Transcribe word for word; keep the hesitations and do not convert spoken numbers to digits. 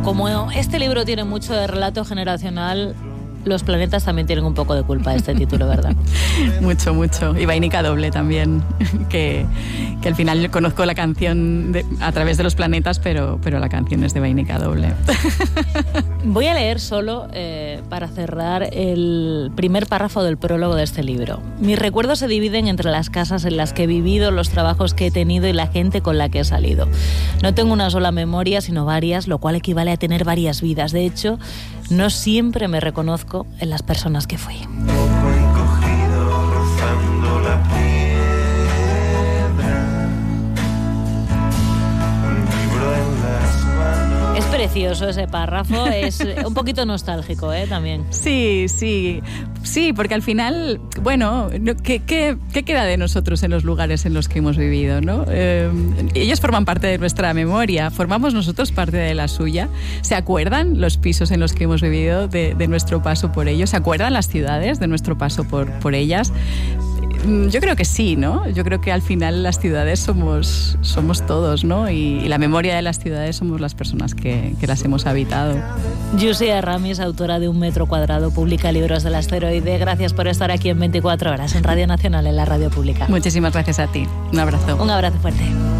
como este libro tiene mucho de relato generacional, los planetas también tienen un poco de culpa de este título, ¿verdad? Mucho, mucho. Y Vainica Doble también, que, que al final yo conozco la canción de, a través de los planetas, pero, pero la canción es de Vainica Doble. Voy a leer solo, eh, para cerrar, el primer párrafo del prólogo de este libro. Mis recuerdos se dividen entre las casas en las que he vivido, los trabajos que he tenido y la gente con la que he salido. No tengo una sola memoria, sino varias, lo cual equivale a tener varias vidas. De hecho, no siempre me reconozco en las personas que fui. Es precioso ese párrafo, es un poquito nostálgico, ¿eh? También. Sí, sí, sí, porque al final, bueno, ¿qué, qué, qué queda de nosotros en los lugares en los que hemos vivido, ¿no? Eh, ellos forman parte de nuestra memoria, formamos nosotros parte de la suya. ¿Se acuerdan los pisos en los que hemos vivido de, de nuestro paso por ellos? ¿Se acuerdan las ciudades de nuestro paso por, por ellas? Yo creo que sí, ¿no? Yo creo que al final las ciudades somos, somos todos, ¿no? Y, y la memoria de las ciudades somos las personas que, que las hemos habitado. Yusia Ramis, autora de Un metro cuadrado, publica libros del asteroide. Gracias por estar aquí en veinticuatro horas en Radio Nacional, en la radio pública. Muchísimas gracias a ti. Un abrazo. Un abrazo fuerte.